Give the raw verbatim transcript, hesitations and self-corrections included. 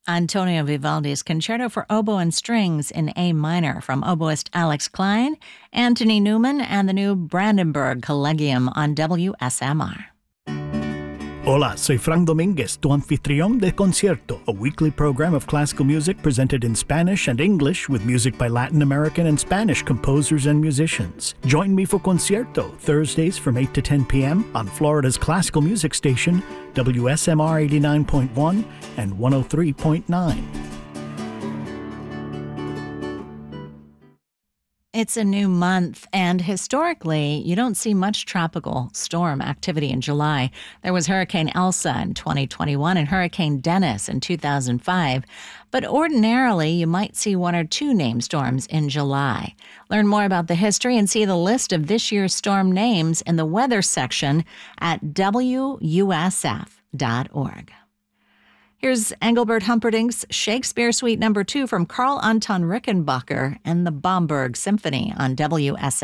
Antonio Vivaldi's Concerto for Oboe and Strings in A minor from oboist Alex Klein, Anthony Newman, and the new Brandenburg Collegium on W S M R. Hola, soy Frank Dominguez, tu anfitrión de Concierto, a weekly program of classical music presented in Spanish and English with music by Latin American and Spanish composers and musicians. Join me for Concierto, Thursdays from eight to ten p.m. on Florida's classical music station, W S M R eighty-nine point one and one oh three point nine. It's a new month, and historically, you don't see much tropical storm activity in July. There was Hurricane Elsa in twenty twenty-one and Hurricane Dennis in two thousand five. But ordinarily, you might see one or two named storms in July. Learn more about the history and see the list of this year's storm names in the weather section at W U S F dot org. Here's Engelbert Humperdinck's Shakespeare Suite Number two from Carl Anton Rickenbacker and the Bomberg Symphony on W S